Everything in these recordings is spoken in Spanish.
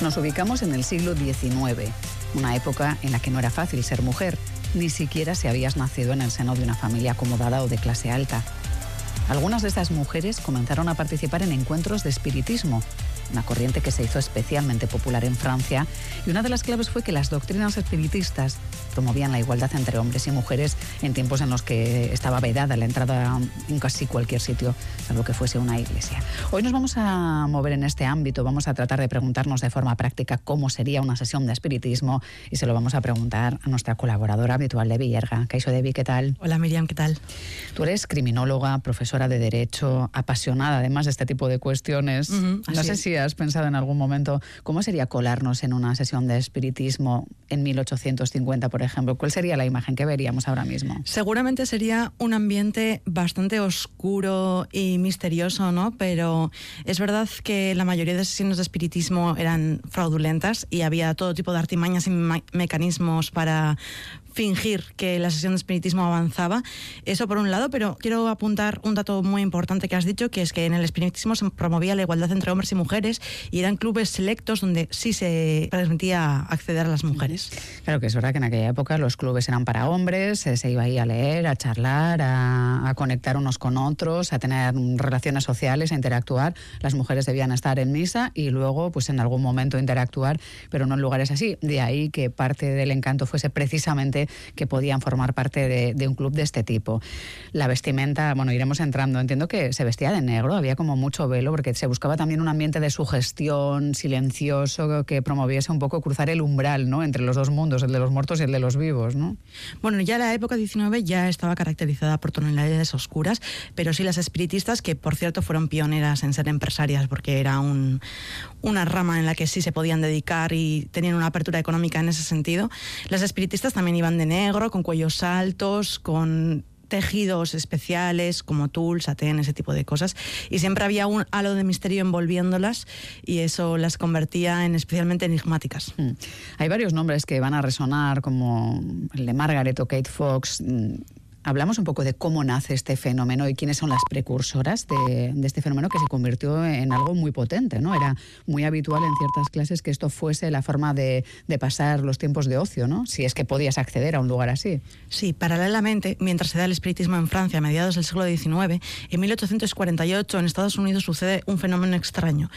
Nos ubicamos en el siglo XIX, una época en la que no era fácil ser mujer, ni siquiera si habías nacido en el seno de una familia acomodada o de clase alta. Algunas de estas mujeres comenzaron a participar en encuentros de espiritismo, una corriente que se hizo especialmente popular en Francia, y una de las claves fue que las doctrinas espiritistas promovían la igualdad entre hombres y mujeres en tiempos en los que estaba vedada la entrada en casi cualquier sitio, salvo que fuese una iglesia. Hoy nos vamos a mover en este ámbito, vamos a tratar de preguntarnos de forma práctica cómo sería una sesión de espiritismo, y se lo vamos a preguntar a nuestra colaboradora habitual, Debbie Yerga. Kaixo, Debbie, ¿qué tal? Hola, Miriam, ¿qué tal? Tú eres criminóloga, profesora de Derecho, apasionada además de este tipo de cuestiones. No sé si has pensado en algún momento cómo sería colarnos en una sesión de espiritismo en 1850, por ejemplo. ¿Cuál sería la imagen que veríamos ahora mismo? Seguramente sería un ambiente bastante oscuro y misterioso, ¿no? Pero es verdad que la mayoría de sesiones de espiritismo eran fraudulentas y había todo tipo de artimañas y mecanismos para fingir que la sesión de espiritismo avanzaba. Eso por un lado, pero quiero apuntar un dato muy importante que has dicho, que es que en el espiritismo se promovía la igualdad entre hombres y mujeres y eran clubes selectos donde sí se permitía acceder a las mujeres. Claro que es verdad que en aquella época los clubes eran para hombres, se iba ahí a leer, a charlar, a conectar unos con otros, a tener relaciones sociales, a interactuar. Las mujeres debían estar en misa y luego pues en algún momento interactuar, pero no en lugares así. De ahí que parte del encanto fuese precisamente que podían formar parte de un club de este tipo. La vestimenta, bueno, iremos entrando. Entiendo que se vestía de negro, había como mucho velo, porque se buscaba también un ambiente de sugestión silencioso que promoviese un poco cruzar el umbral, ¿no?, entre los dos mundos, el de los muertos y el de los vivos, ¿no? Bueno, ya la época 19 ya estaba caracterizada por tonalidades oscuras, pero sí las espiritistas, que por cierto fueron pioneras en ser empresarias, porque era una rama en la que sí se podían dedicar y tenían una apertura económica en ese sentido. Las espiritistas también iban de negro, con cuellos altos, con tejidos especiales como tul, satén, ese tipo de cosas, y siempre había un halo de misterio envolviéndolas y eso las convertía en especialmente enigmáticas. Hay varios nombres que van a resonar, como el de Margaret o Kate Fox. Hablamos un poco de cómo nace este fenómeno y quiénes son las precursoras de este fenómeno, que se convirtió en algo muy potente, ¿no? Era muy habitual en ciertas clases que esto fuese la forma de pasar los tiempos de ocio, ¿no?, si es que podías acceder a un lugar así. Sí, paralelamente, mientras se da el espiritismo en Francia a mediados del siglo XIX, en 1848 en Estados Unidos sucede un fenómeno extraño.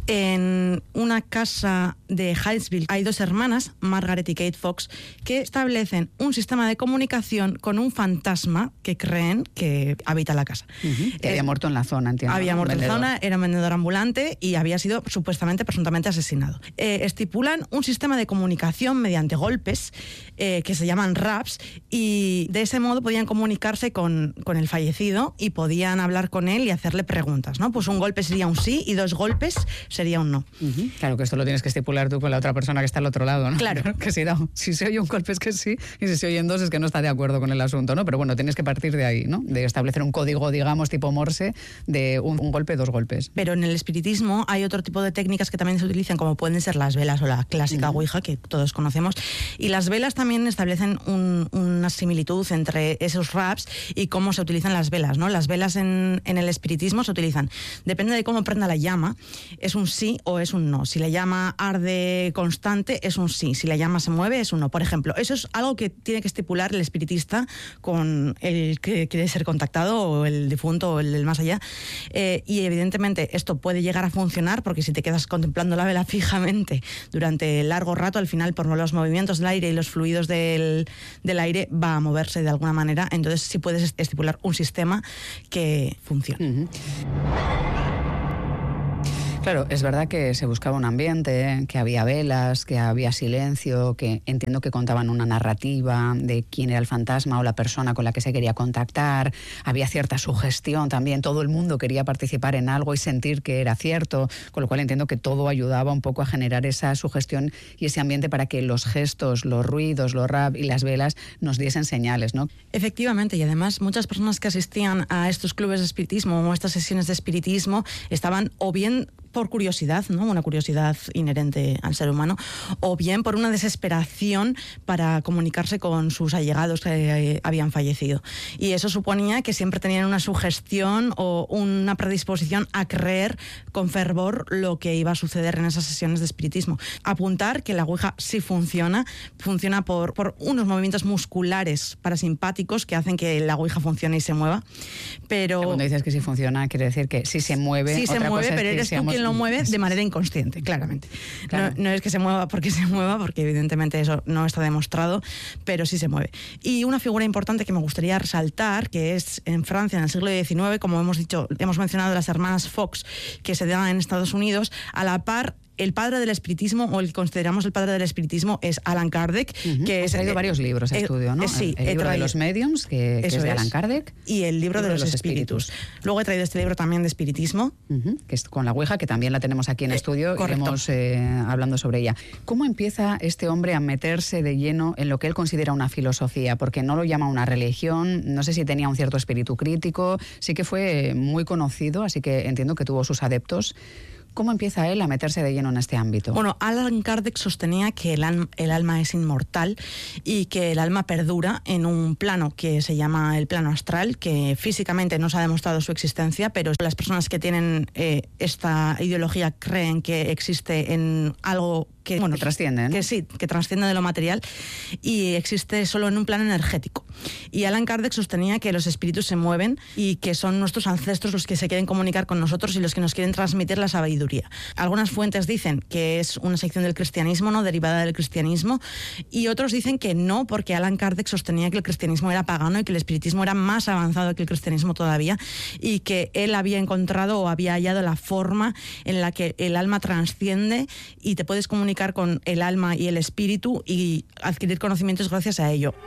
En una casa de Hallsville hay dos hermanas, Margaret y Kate Fox, que establecen un sistema de comunicación con un fantasma que creen que habita la casa. Que había muerto en la zona, entiendo. Había muerto en la zona, era un vendedor ambulante y había sido presuntamente asesinado. Estipulan un sistema de comunicación mediante golpes que se llaman raps, y de ese modo podían comunicarse con el fallecido y podían hablar con él y hacerle preguntas, ¿no? Pues un golpe sería un sí y dos golpes sería un no. Claro que esto lo tienes que estipular tú con la otra persona que está al otro lado, ¿no? Claro. Que si se oye un golpe es que sí, y si se oyen dos es que no está de acuerdo con el asunto, ¿no? Pero bueno, tienes que partir de ahí, ¿no? De establecer un código, digamos, tipo Morse, de un golpe, dos golpes. Pero en el espiritismo hay otro tipo de técnicas que también se utilizan, como pueden ser las velas o la clásica Ouija, que todos conocemos. Y las velas también establecen una similitud entre esos raps y cómo se utilizan las velas, ¿no? Las velas en el espiritismo se utilizan, depende de cómo prenda la llama, es un sí o es un no. Si la llama arde constante, es un sí. Si la llama se mueve, es un no. Por ejemplo, eso es algo que tiene que estipular el espiritista con el que quiere ser contactado, o el difunto, o el del más allá. Y evidentemente esto puede llegar a funcionar, porque si te quedas contemplando la vela fijamente durante largo rato, al final, por los movimientos del aire y los fluidos del aire, va a moverse de alguna manera. Entonces sí puedes estipular un sistema que funcione. Claro, es verdad que se buscaba un ambiente, que había velas, que había silencio, que entiendo que contaban una narrativa de quién era el fantasma o la persona con la que se quería contactar. Había cierta sugestión también, todo el mundo quería participar en algo y sentir que era cierto, con lo cual entiendo que todo ayudaba un poco a generar esa sugestión y ese ambiente para que los gestos, los ruidos, los rap y las velas nos diesen señales, ¿no? Efectivamente, y además muchas personas que asistían a estos clubes de espiritismo o a estas sesiones de espiritismo estaban o bien por curiosidad, ¿no? Una curiosidad inherente al ser humano, o bien por una desesperación para comunicarse con sus allegados que habían fallecido. Y eso suponía que siempre tenían una sugestión o una predisposición a creer con fervor lo que iba a suceder en esas sesiones de espiritismo. Apuntar que la Ouija sí funciona por unos movimientos musculares parasimpáticos que hacen que la Ouija funcione y se mueva. Pero cuando dices que sí funciona, quiere decir que sí se mueve. Sí se mueve, pero eres tú quien lo mueve de manera inconsciente, claramente. Claro. No es que se mueva, porque evidentemente eso no está demostrado, pero sí se mueve. Y una figura importante que me gustaría resaltar, que es en Francia en el siglo XIX, como hemos mencionado las hermanas Fox, que se dan en Estados Unidos, a la par. El padre del espiritismo, o el que consideramos el padre del espiritismo, es Allan Kardec, que has traído varios libros a estudio, ¿no? Sí, el libro de los mediums, que es de Allan Kardec. Y el libro de los espíritus. Luego he traído este libro también de espiritismo. Que es con la Ouija, que también la tenemos aquí en estudio. Iremos hablando sobre ella. ¿Cómo empieza este hombre a meterse de lleno en lo que él considera una filosofía? Porque no lo llama una religión, no sé si tenía un cierto espíritu crítico, sí que fue muy conocido, así que entiendo que tuvo sus adeptos. ¿Cómo empieza él a meterse de lleno en este ámbito? Bueno, Allan Kardec sostenía que el alma es inmortal y que el alma perdura en un plano que se llama el plano astral, que físicamente no se ha demostrado su existencia, pero las personas que tienen esta ideología creen que existe en algo que trasciende, ¿no? Que trasciende de lo material y existe solo en un plano energético. Y Allan Kardec sostenía que los espíritus se mueven y que son nuestros ancestros los que se quieren comunicar con nosotros y los que nos quieren transmitir la sabiduría. Algunas fuentes dicen que es una sección del cristianismo, ¿no?, derivada del cristianismo, y otros dicen que no, porque Allan Kardec sostenía que el cristianismo era pagano y que el espiritismo era más avanzado que el cristianismo todavía, y que él había encontrado o había hallado la forma en la que el alma trasciende y te puedes comunicar con el alma y el espíritu y adquirir conocimientos gracias a ello.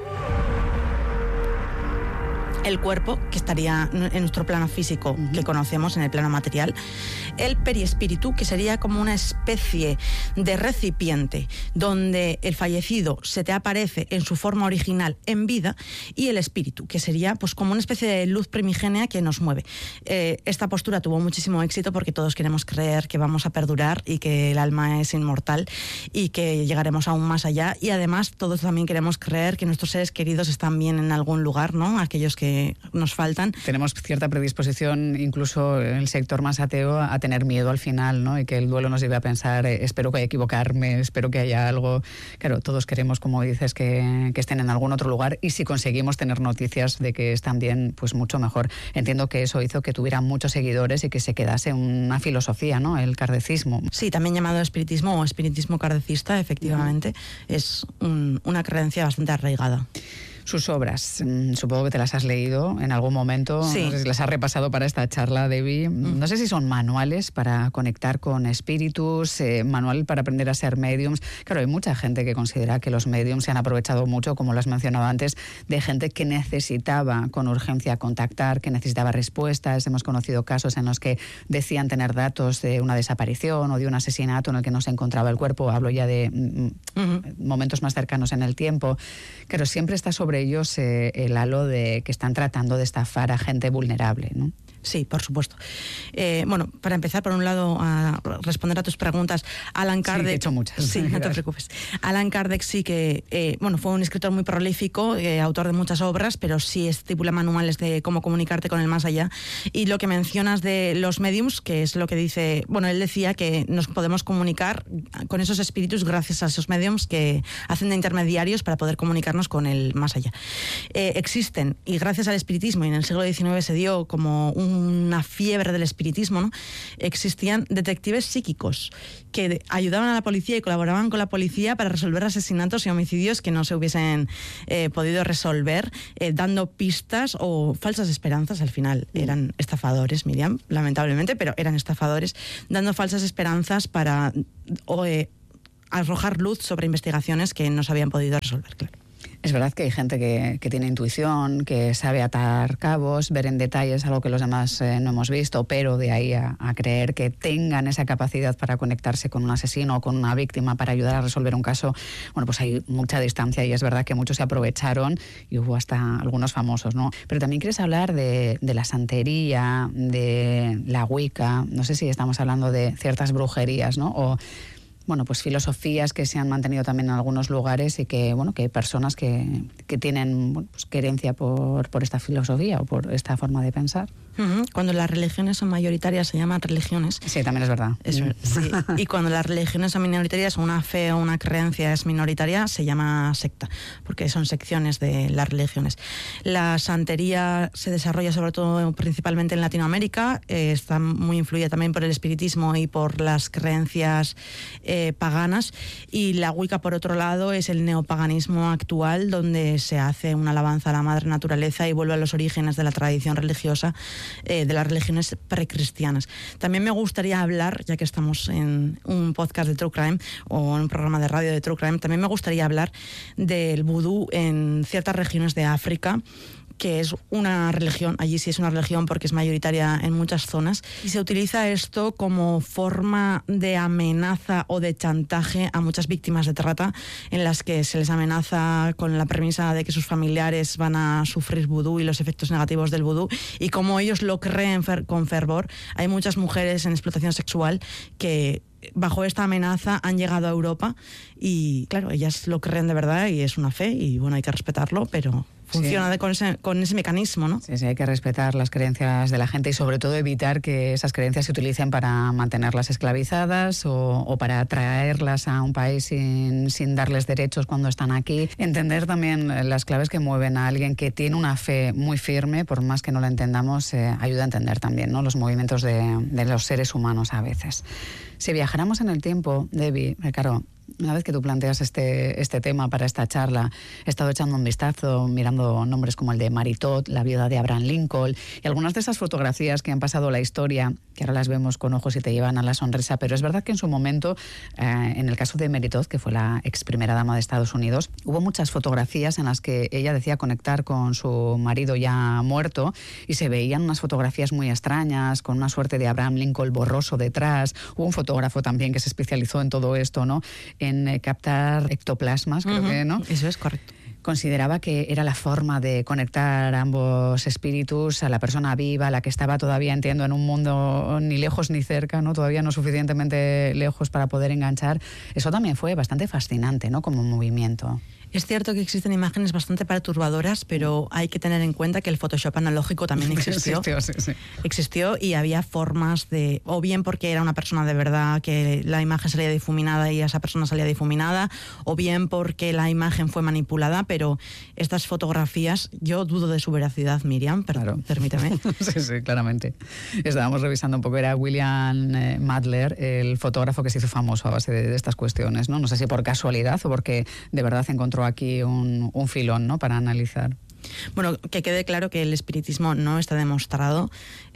El cuerpo, que estaría en nuestro plano físico, que conocemos, en el plano material. El periespíritu, que sería como una especie de recipiente donde el fallecido se te aparece en su forma original en vida. Y el espíritu, que sería pues como una especie de luz primigénea que nos mueve. Esta postura tuvo muchísimo éxito porque todos queremos creer que vamos a perdurar y que el alma es inmortal y que llegaremos aún más allá. Y además todos también queremos creer que nuestros seres queridos están bien en algún lugar, ¿no? Aquellos que nos faltan. Tenemos cierta predisposición, incluso en el sector más ateo, a tener miedo al final, ¿no? Y que el duelo nos lleve a pensar, espero que haya equivocarme, espero que haya algo. Claro, todos queremos, como dices, que estén en algún otro lugar, y si conseguimos tener noticias de que están bien, pues mucho mejor. Entiendo que eso hizo que tuviera muchos seguidores y que se quedase una filosofía, ¿no?, el kardecismo. Sí, también llamado espiritismo o espiritismo kardecista, efectivamente, es una creencia bastante arraigada. Sus obras, supongo que te las has leído en algún momento. Sí. No sé si las has repasado para esta charla, Debbie. No sé si son manuales para conectar con espíritus, manual para aprender a ser mediums. Claro, hay mucha gente que considera que los mediums se han aprovechado mucho, como lo has mencionado antes, de gente que necesitaba con urgencia contactar, que necesitaba respuestas. Hemos conocido casos en los que decían tener datos de una desaparición o de un asesinato en el que no se encontraba el cuerpo. Hablo ya de momentos más cercanos en el tiempo. Claro, siempre está sobre ellos el halo de que están tratando de estafar a gente vulnerable, ¿no? Sí, por supuesto. Bueno, para empezar, por un lado, a responder a tus preguntas, Allan Kardec... Sí, he hecho muchas. Sí, no te preocupes. Allan Kardec sí que, fue un escritor muy prolífico, autor de muchas obras, pero sí estipula manuales de cómo comunicarte con el más allá. Y lo que mencionas de los mediums, que es lo que dice... Bueno, él decía que nos podemos comunicar con esos espíritus gracias a esos mediums que hacen de intermediarios para poder comunicarnos con el más allá. Existen, y gracias al espiritismo, y en el siglo XIX se dio como una fiebre del espiritismo, ¿no? Existían detectives psíquicos que ayudaban a la policía y colaboraban con la policía para resolver asesinatos y homicidios que no se hubiesen podido resolver, dando pistas o falsas esperanzas. Al final eran estafadores, Miriam, lamentablemente, pero eran estafadores, dando falsas esperanzas para arrojar luz sobre investigaciones que no se habían podido resolver, claro. Es verdad que hay gente que tiene intuición, que sabe atar cabos, ver en detalles algo que los demás no hemos visto, pero de ahí a creer que tengan esa capacidad para conectarse con un asesino o con una víctima para ayudar a resolver un caso, bueno, pues hay mucha distancia y es verdad que muchos se aprovecharon y hubo hasta algunos famosos, ¿no? Pero también quieres hablar de la santería, de la Wicca, no sé si estamos hablando de ciertas brujerías, ¿no? O bueno, pues filosofías que se han mantenido también en algunos lugares y que, bueno, que hay personas que tienen, bueno, pues querencia por esta filosofía o por esta forma de pensar. Cuando las religiones son mayoritarias se llaman religiones. Sí, también es verdad. Sí. Y cuando las religiones son minoritarias, una fe o una creencia es minoritaria, se llama secta, porque son secciones de las religiones. La santería se desarrolla sobre todo, principalmente en Latinoamérica, está muy influida también por el espiritismo y por las creencias paganas, y la Wicca, por otro lado, es el neopaganismo actual, donde se hace una alabanza a la madre naturaleza y vuelve a los orígenes de la tradición religiosa de las religiones precristianas. También me gustaría hablar, ya que estamos en un podcast de True Crime o en un programa de radio de True Crime, también me gustaría hablar del vudú en ciertas regiones de África, que es una religión, allí sí es una religión porque es mayoritaria en muchas zonas, y se utiliza esto como forma de amenaza o de chantaje a muchas víctimas de trata, en las que se les amenaza con la premisa de que sus familiares van a sufrir vudú y los efectos negativos del vudú, y como ellos lo creen con fervor, hay muchas mujeres en explotación sexual que bajo esta amenaza han llegado a Europa y claro, ellas lo creen de verdad y es una fe y bueno, hay que respetarlo, pero funciona con ese mecanismo, ¿no? Sí, hay que respetar las creencias de la gente y sobre todo evitar que esas creencias se utilicen para mantenerlas esclavizadas o para atraerlas a un país sin darles derechos cuando están aquí. Entender también las claves que mueven a alguien que tiene una fe muy firme, por más que no la entendamos, ayuda a entender también, ¿no?, los movimientos de los seres humanos a veces. Si viajáramos en el tiempo, Debbie, claro, una vez que tú planteas este tema para esta charla, he estado echando un vistazo, mirando nombres como el de Mary Todd, la viuda de Abraham Lincoln, y algunas de esas fotografías que han pasado la historia, que ahora las vemos con ojos y te llevan a la sonrisa, pero es verdad que en su momento, en el caso de Mary Todd, que fue la ex primera dama de Estados Unidos, hubo muchas fotografías en las que ella decía conectar con su marido ya muerto y se veían unas fotografías muy extrañas, con una suerte de Abraham Lincoln borroso detrás. Hubo un fotógrafo también que se especializó en todo esto, ¿no?, en captar ectoplasmas, creo que, ¿no? Eso es correcto. Consideraba que era la forma de conectar ambos espíritus, a la persona viva, a la que estaba todavía, entiendo, en un mundo ni lejos ni cerca, ¿no?, todavía no suficientemente lejos para poder enganchar. Eso también fue bastante fascinante, ¿no?, como movimiento. Es cierto que existen imágenes bastante perturbadoras, pero hay que tener en cuenta que el Photoshop analógico también existió. Existió y había formas de, o bien porque era una persona de verdad que la imagen salía difuminada y esa persona salía difuminada, o bien porque la imagen fue manipulada, pero estas fotografías, yo dudo de su veracidad, Miriam, pero claro, permíteme. Sí, claramente. Estábamos revisando un poco, era William Madler, el fotógrafo que se hizo famoso a base de estas cuestiones, ¿no? No sé si por casualidad o porque de verdad encontró aquí un filón, ¿no?, para analizar. Bueno, que quede claro que el espiritismo no está demostrado.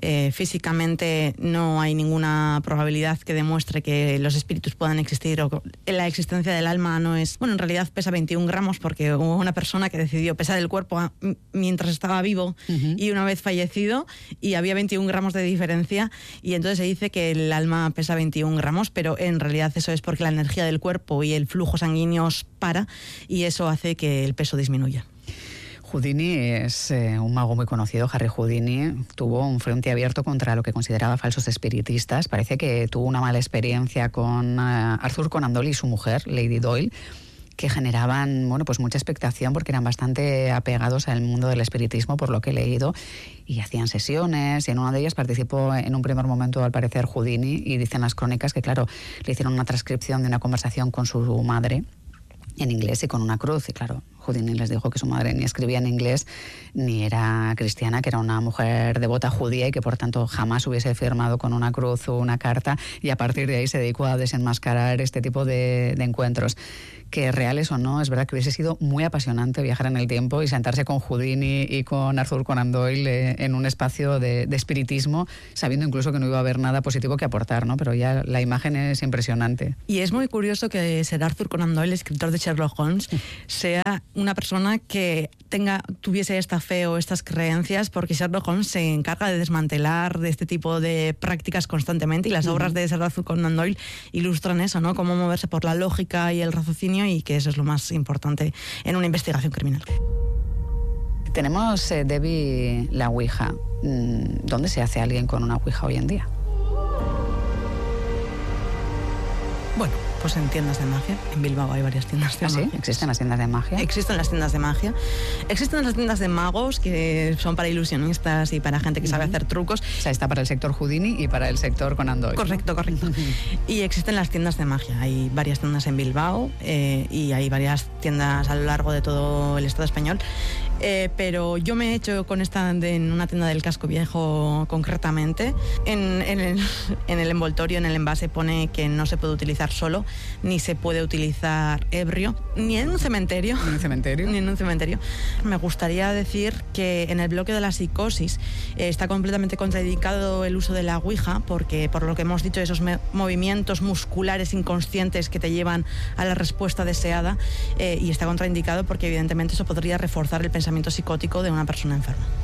Físicamente no hay ninguna probabilidad que demuestre que los espíritus puedan existir o la existencia del alma no es... Bueno, en realidad pesa 21 gramos porque hubo una persona que decidió pesar el cuerpo mientras estaba vivo y una vez fallecido y había 21 gramos de diferencia y entonces se dice que el alma pesa 21 gramos, pero en realidad eso es porque la energía del cuerpo y el flujo sanguíneo para y eso hace que el peso disminuya. Houdini es un mago muy conocido. Harry Houdini tuvo un frente abierto contra lo que consideraba falsos espiritistas. Parece que tuvo una mala experiencia con Arthur Conan Doyle y su mujer, Lady Doyle, que generaban, bueno, pues mucha expectación porque eran bastante apegados al mundo del espiritismo, por lo que he leído, y hacían sesiones, y en una de ellas participó en un primer momento, al parecer, Houdini, y dicen las crónicas que, claro, le hicieron una transcripción de una conversación con su madre en inglés y con una cruz, y claro, Houdini les dijo que su madre ni escribía en inglés ni era cristiana, que era una mujer devota judía y que por tanto jamás hubiese firmado con una cruz o una carta, y a partir de ahí se dedicó a desenmascarar este tipo de encuentros. Que reales o no, es verdad que hubiese sido muy apasionante viajar en el tiempo y sentarse con Houdini y con Arthur Conan Doyle en un espacio de espiritismo, sabiendo incluso que no iba a haber nada positivo que aportar, ¿no? Pero ya la imagen es impresionante. Y es muy curioso que Sir Arthur Conan Doyle, escritor de Sherlock Holmes, sea una persona que tuviese esta fe o estas creencias, porque Sherlock Holmes se encarga de desmantelar de este tipo de prácticas constantemente, y las obras de Sir Arthur Conan Doyle ilustran eso, ¿no? Cómo moverse por la lógica y el raciocinio, y que eso es lo más importante en una investigación criminal. Tenemos, Debbie, la Ouija. ¿Dónde se hace alguien con una Ouija hoy en día? Bueno, pues en tiendas de magia. En Bilbao hay varias tiendas de magia. ¿Sí? ¿Existen las tiendas de magia? Existen las tiendas de magia. Existen las tiendas de magos, que son para ilusionistas y para gente que sabe hacer trucos. O sea, está para el sector Houdini y para el sector Conan Doyle. Correcto, correcto. Y existen las tiendas de magia. Hay varias tiendas en Bilbao y hay varias tiendas a lo largo de todo el Estado español. Pero yo me he hecho con esta en una tienda del Casco Viejo concretamente. En el envoltorio, en el envase, pone que no se puede utilizar solo, ni se puede utilizar ebrio, ni en un cementerio. ¿En un cementerio? Ni en un cementerio. Me gustaría decir que en el bloque de la psicosis está completamente contraindicado el uso de la Ouija, porque por lo que hemos dicho, esos movimientos musculares inconscientes que te llevan a la respuesta deseada, y está contraindicado porque evidentemente eso podría reforzar el pensamiento psicótico de una persona enferma.